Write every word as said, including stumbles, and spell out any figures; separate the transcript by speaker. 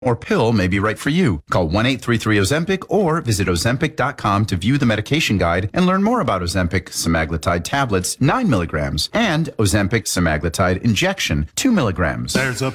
Speaker 1: or pill may be right for you. Call one eight three three Ozempic or visit Ozempic dot com to view the medication guide and learn more about Ozempic semaglutide tablets, nine milligrams, and Ozempic semaglutide injection, two milligrams.
Speaker 2: There's a